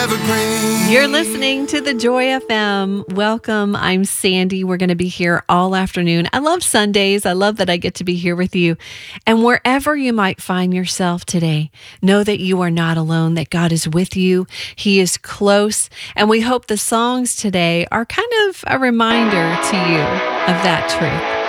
You're listening to the Joy FM. Welcome. I'm Sandy. We're going to be here all afternoon. I love Sundays. I love that I get to be here with you. And wherever you might find yourself today, know that you are not alone, that God is with you. He is close. And we hope the songs today are kind of a reminder to you of that truth.